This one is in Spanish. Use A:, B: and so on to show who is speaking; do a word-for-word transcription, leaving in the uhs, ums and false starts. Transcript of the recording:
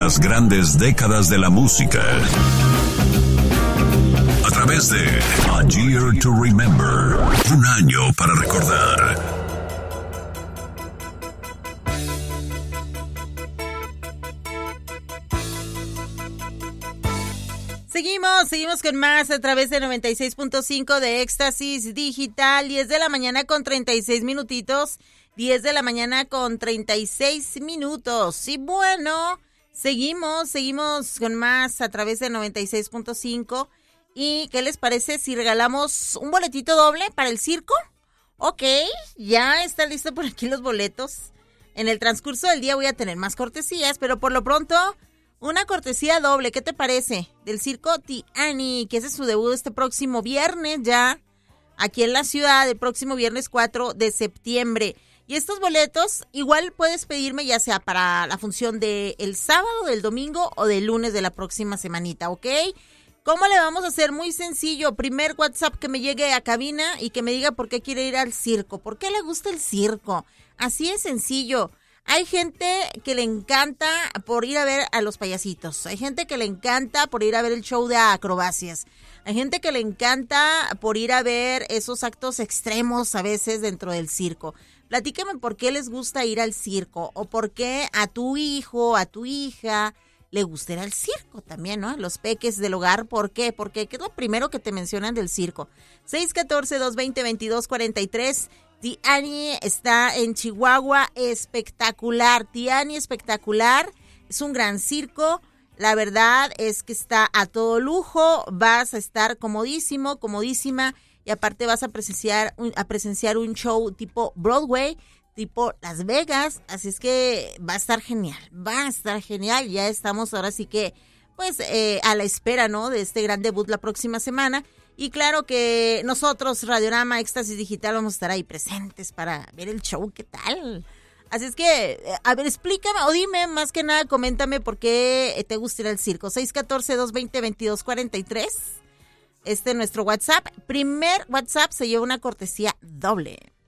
A: las grandes décadas de la música. A través de A Year to Remember, un año para recordar.
B: Seguimos, seguimos con más a través de noventa y seis punto cinco de Éxtasis Digital, diez de la mañana con treinta y seis minutitos, diez de la mañana con treinta y seis minutos. Y bueno, seguimos, seguimos con más a través de noventa y seis punto cinco. ¿Y qué les parece si regalamos un boletito doble para el circo? Ok, ya está listo por aquí los boletos. En el transcurso del día voy a tener más cortesías, pero por lo pronto, una cortesía doble, ¿qué te parece? Del circo Tiani, que hace su debut este próximo viernes ya, aquí en la ciudad, el próximo viernes cuatro de septiembre. Y estos boletos igual puedes pedirme ya sea para la función del sábado, del domingo o del lunes de la próxima semanita, ¿ok? ¿Cómo le vamos a hacer? Muy sencillo. Primer WhatsApp que me llegue a cabina y que me diga por qué quiere ir al circo. ¿Por qué le gusta el circo? Así es sencillo. Hay gente que le encanta por ir a ver a los payasitos. Hay gente que le encanta por ir a ver el show de acrobacias. Hay gente que le encanta por ir a ver esos actos extremos a veces dentro del circo. Platícame por qué les gusta ir al circo o por qué a tu hijo, a tu hija le gusta ir al circo también, ¿no? Los peques del hogar, ¿por qué? Porque ¿qué es lo primero que te mencionan del circo? seis uno cuatro, dos dos cero, dos dos cuatro tres. Tiani está en Chihuahua, espectacular. Tiani espectacular, es un gran circo. La verdad es que está a todo lujo, vas a estar comodísimo, comodísima y aparte vas a presenciar un, a presenciar un show tipo Broadway, tipo Las Vegas, así es que va a estar genial, va a estar genial. Ya estamos ahora sí que pues eh, a la espera, ¿no? De este gran debut la próxima semana. Y claro que nosotros, Radiorama, Éxtasis Digital, vamos a estar ahí presentes para ver el show, ¿qué tal? Así es que, a ver, explícame o dime, más que nada, coméntame por qué te gusta ir al circo. seis uno cuatro, dos dos cero, dos dos cuatro tres. Este es nuestro WhatsApp. Primer WhatsApp se lleva una cortesía doble.